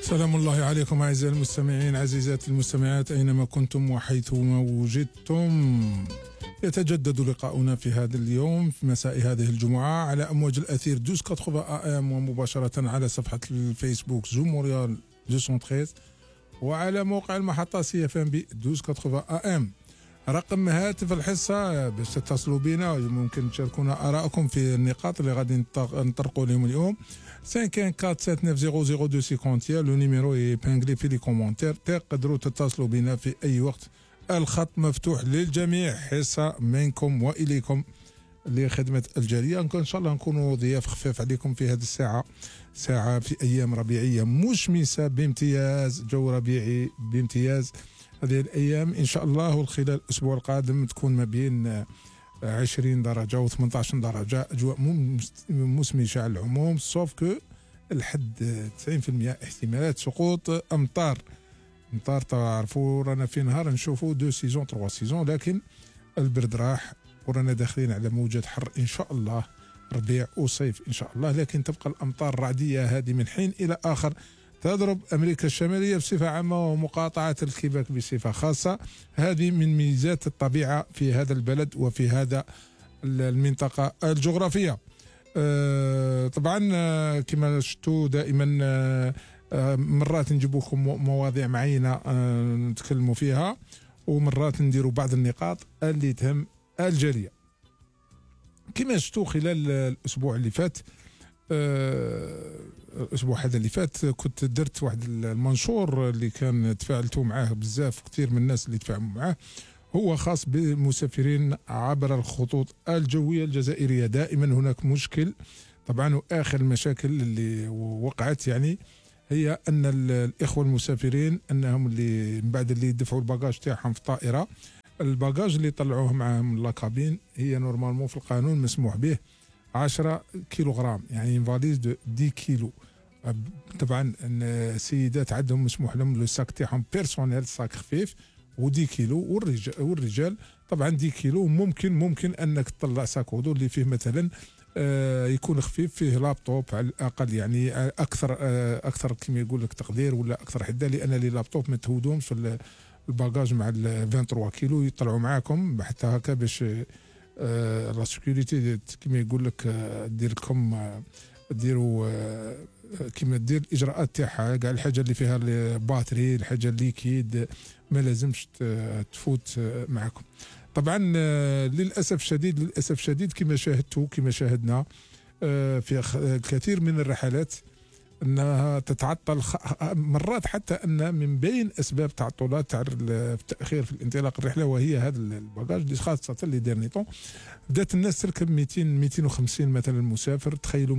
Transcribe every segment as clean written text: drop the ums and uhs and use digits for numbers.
سلام الله عليكم أعزائي المستمعين، عزيزات المستمعات أينما كنتم وحيثما وجدتم. يتجدد لقاؤنا في هذا اليوم في مساء هذه الجمعة على أمواج الأثير 1280 AM ومباشرة على صفحة الفيسبوك زوم مونريال 213 وعلى موقع المحطة CFM ب 1280 AM. رقم هاتف الحصة باش تتصلوا بنا، ممكن تشاركونا آراءكم في النقاط اللي غادي نطرقوا لهم اليوم. 514-7900-250 لو نيميرو يبانغلي في لي كومونتير. تقدروا تتصلوا بنا في أي وقت، الخط مفتوح للجميع، حصة منكم وإليكم لخدمة الجالية. إن شاء الله نكونوا ضياف خفاف عليكم في هذه الساعة، ساعة في أيام ربيعية مشمسة بامتياز، جو ربيعي بامتياز. هذه الأيام إن شاء الله خلال الأسبوع القادم تكون ما بين 20 درجة و 18 درجة، أجواء مسمشة على العموم، سوف كو الحد 90% احتمالات سقوط أمطار. تعرفوا رانا في نهار نشوفوا 2 سيزون 3 سيزون، لكن البرد راح ورانا داخلين على موجة حر إن شاء الله، ربيع وصيف إن شاء الله. لكن تبقى الأمطار الرعدية هذه من حين إلى آخر تضرب أمريكا الشمالية بصفة عامة ومقاطعة الكيباك بصفة خاصة. هذه من ميزات الطبيعة في هذا البلد وفي هذا المنطقة الجغرافية. طبعا كما شفتوا دائما مرات نجيب لكم مواضيع معينة نتكلموا فيها، ومرات نديروا بعض النقاط اللي تهم الجالية. كما شفتوا خلال الأسبوع اللي فات، الأسبوع هذا اللي فات كنت درت واحد المنشور اللي كان تفاعلتوا معاه بزاف، كثير من الناس اللي تفاعلوا معاه، هو خاص بالمسافرين عبر الخطوط الجوية الجزائرية. دائما هناك مشكل طبعا، وآخر المشاكل اللي وقعت يعني هي أن الإخوة المسافرين أنهم اللي من بعد اللي يدفعوا الباجاج تاعهم في الطائرة، الباجاج اللي طلعوه معهم من لاكابين هي نورمالمون في القانون مسموح به 10 كيلوغرام، يعني فاليز دو 10 كيلو. طبعا السيدات عندهم مسموح لهم لو ساك تاعهم بيرسونيل، ساك خفيف و10 كيلو، والرجال طبعا 10 كيلو. ممكن انك تطلع ساك وضو اللي فيه مثلا يكون خفيف، فيه لابتوب على الاقل، يعني اكثر كما يقول لك تقدير ولا اكثر حده، لان لي لابتوب ما تهودهمش في الباجاج مع 23 كيلو يطلعوا معاكم حتى هكا باش لا سيكوريتي كما يقول لك دير لكم ديروا كما دير الاجراءات تاعها كاع. الحاجه اللي فيها الباتري، الحاجه الليكيد ما لازمش تفوت معكم. طبعا للاسف شديد كما شاهدتوا كما شاهدنا في الكثير من الرحلات انها تتعطل مرات، حتى ان من بين اسباب تعطلات تاع التاخير في الانطلاق الرحله وهي هذا الباجاج اللي خاصه اللي ديرني طون. بدات الناس تركب 250 مثلا مسافر، تخيلوا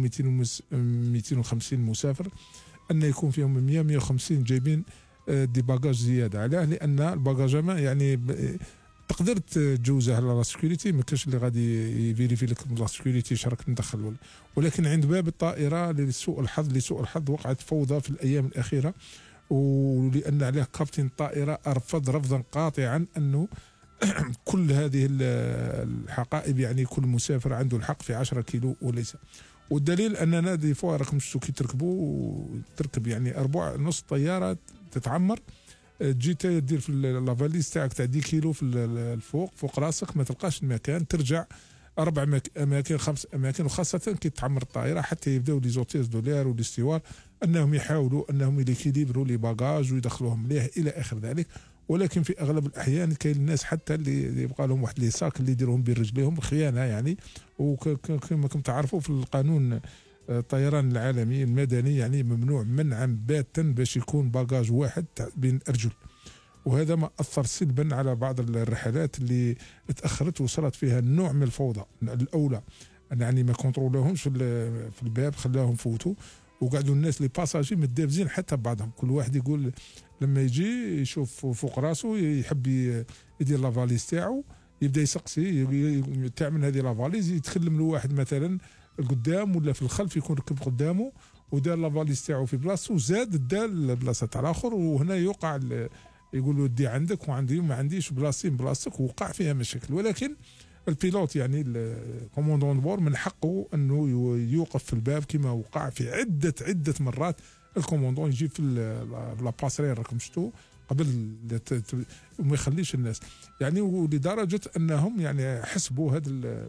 250 مسافر ان يكون فيهم 150 جايبين دي باجاج زياده. علاه؟ لان الباجاج ما يعني تقدر تجوزه على لا سيكوريتي، ما كاش اللي غادي يفيريفي لك لا سيكوريتي شراك ندخل ولكن عند باب الطائره لسوء الحظ وقعت فوضى في الايام الاخيره، ولان عليه كابتن الطائره رفض رفضا قاطعا انه كل هذه الحقائب، يعني كل مسافر عنده الحق في 10 كيلو وليس. والدليل اننا دي فوا راكم شفتوا كي تركب يعني اربع نص طياره تتعمر، تجي دير في لافاليز تاعك تاع 10 كيلو في الفوق فوق راسك، ما تلقاش المكان، ترجع 4 اماكن 5 اماكن، وخاصه كي تعمر الطائره حتى يبداو لي زوتيز دولار والاستوار انهم يحاولوا انهم يليكيليبروا لي باجاج ويدخلوهم مليح الى اخر ذلك. ولكن في اغلب الاحيان كاين الناس حتى اللي يبقى لهم واحد لي ساك اللي يديروهم برجليهم خيانه يعني. وكما كنتم تعرفوا في القانون الطيران العالمي المدني يعني ممنوع منعا باتا باش يكون باجاج واحد بين الارجل، وهذا ما اثر سلبا على بعض الرحلات اللي تاخرت وصلت فيها النوع من الفوضى. الاولى يعني ما كونترولوهمش في الباب، خلاهم فوتوا، وقعدوا الناس لي باساجي متدافزين حتى بعضهم، كل واحد يقول لما يجي يشوف فوق راسه يحب يدير لافاليز تاعو، يبدا يسقسي تعمل هذه لافاليز، يتكلم له واحد مثلا القدام ولا في الخلف يكون ركب قدامه ودار لافاليز تاعو في بلاصته وزاد دار البلاصه تاع الاخر، وهنا يوقع يقولوا دي عندك وعندي وما عنديش بلاصتك، وقع فيها مشاكل. ولكن البيلوت يعني الكوموندون بور من حقه انه يوقف في الباب كما وقع في عده مرات الكوموندون يجي في لا باسرير راكم شفتوا قبل وما يخليش الناس يعني، ولدرجه انهم يعني حسبوا هذا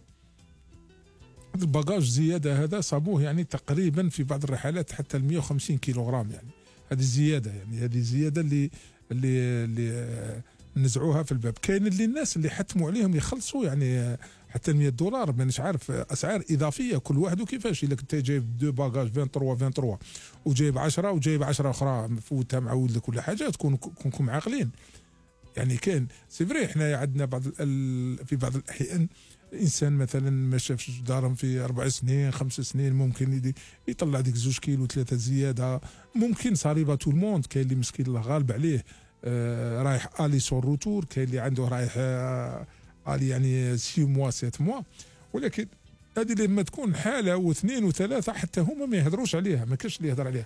الباجاج زياده هذا صابوه يعني تقريبا في بعض الرحلات حتى 150 كيلوغرام يعني. هذه زياده يعني، هذه زياده اللي نزعوها في الباب. كاين اللي الناس اللي حتموا عليهم يخلصوا يعني حتى $100، مانيش عارف اسعار اضافيه كل واحد وكيفاش. الا كنت جايب دو باجاج 23 وجايب 10 وجايب 10 اخرى مفوتها مع ولدك ولا حاجه، كونكم عاقلين يعني. كان سي فري حنا عندنا في بعض الاحيان انسان مثلا ما شافش دارهم في 4 سنين 5 سنين، ممكن يطلع ديك 2 كيلو 3 زياده، ممكن صاريبه تو الموند. كاين اللي مسكين الله غالب عليه رايح الي سور روتور، كاين اللي عنده رايح الي يعني 6 موا 7 موا. ولكن هذه لما تكون حاله واثنين وثلاثه حتى هما ما يهدروش عليها، ما كاش اللي يهدر عليها.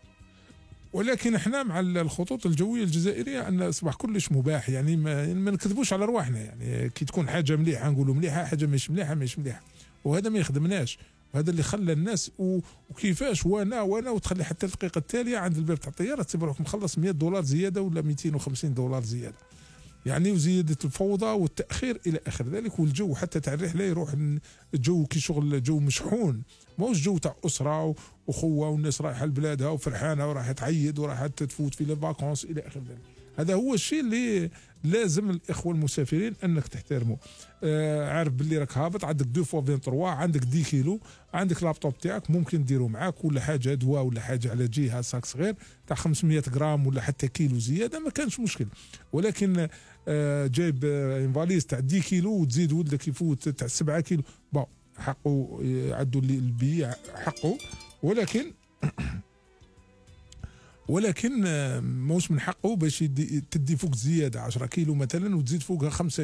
ولكن احنا مع الخطوط الجويه الجزائريه ان اصبح كلش مباح يعني، ما نكذبوش على رواحنا يعني. كي تكون حاجه مليحه نقولوا مليحه، حاجه مش مليحه مش مليحه، وهذا ما يخدمناش. وهذا اللي خلى الناس وكيفاش وانا وتخلي حتى الدقيقه التاليه عند الباب تاع الطياره تسيب روحك مخلص $100 زياده ولا $250 زياده يعني، وزياده الفوضى والتاخير الى اخر ذلك. والجو حتى تاع الرحله يروح الجو كي شغل جو مشحون، ماهوش جو تاع اسره واخوه والناس رايحه لبلادها وفرحانه وراح تعيد وراح تفوت في لي فاكونس الى اخر ذلك. هذا هو الشيء اللي لازم الاخوه المسافرين انك تحترمه. عارف باللي راك هابط عندك 2 فوا 23، عندك 10 كيلو، عندك لابتوب تاعك ممكن ديرو معاك ولا حاجه دواء ولا حاجه على جهه ساك صغير تاع 500 غرام ولا حتى كيلو زياده ما كانش مشكل. ولكن جايب انفاليز تاع 10 كيلو وتزيد ولدك يفوت تاع 7 كيلو، بون حقه يعدوا البيع حقه. ولكن موش من حقه باش تدي فوق زياده 10 كيلو مثلا وتزيد فوقها 5